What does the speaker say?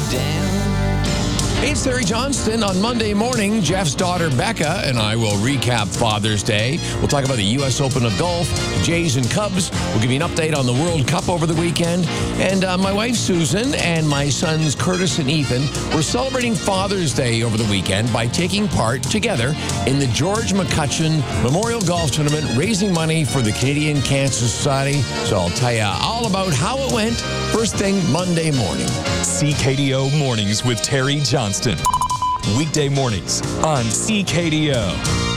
It's Terry Johnston on Monday morning. Jeff's daughter, Becca, and I will recap Father's Day. We'll talk about the U.S. Open of Golf, Jays and Cubs. We'll give you an update on the World Cup over the weekend. And my wife, Susan, and my sons, Curtis and Ethan, were celebrating Father's Day over the weekend by taking part together in the George McCutcheon Memorial Golf Tournament, raising money for the Canadian Cancer Society. So I'll tell you all about how it went first thing Monday morning. CKDO Mornings with Terry Johnston. Weekday mornings on CKDO.